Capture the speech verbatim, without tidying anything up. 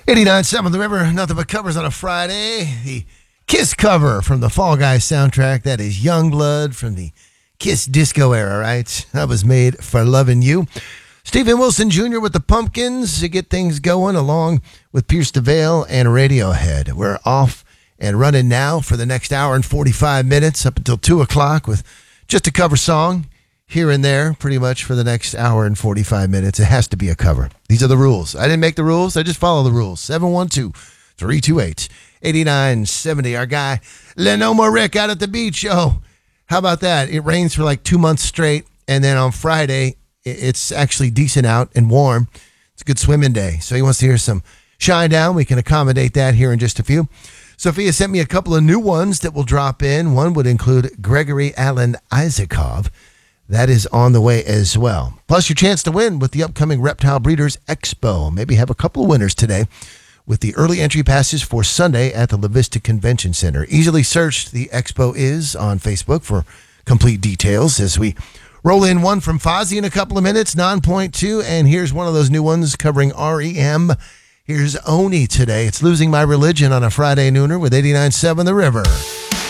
eighty-nine point seven The River, nothing but covers on a Friday. The Kiss cover from the Fall Guys soundtrack. That is Youngblood from the Kiss disco era, right? That was made for loving you. Stephen Wilson Junior with the Pumpkins to get things going, along with Pierce DeVale and Radiohead. We're off and running now for the next hour and forty-five minutes up until two o'clock with just a cover song here and there, pretty much for the next hour and forty-five minutes. It has to be a cover. These are the rules. I didn't make the rules. I just follow the rules. seven one two, three two eight, eight nine seven zero. Our guy, Lenoma Rick, out at the beach. Oh, how about that? It rains for like two months straight, and then on Friday, it's actually decent out and warm. It's a good swimming day. So he wants to hear some Shine Down. We can accommodate that here in just a few. Sophia sent me a couple of new ones that will drop in. One would include Gregory Alan Isakov. That is on the way as well. Plus your chance to win with the upcoming Reptile Breeders Expo. Maybe have a couple of winners today with the early entry passes for Sunday at the La Vista Convention Center. Easily search The Expo Is on Facebook for complete details as we roll in one from Fozzy in a couple of minutes, nine point two, and here's one of those new ones covering R E M. Here's Oni today. It's Losing My Religion on a Friday nooner with eighty-nine point seven The River.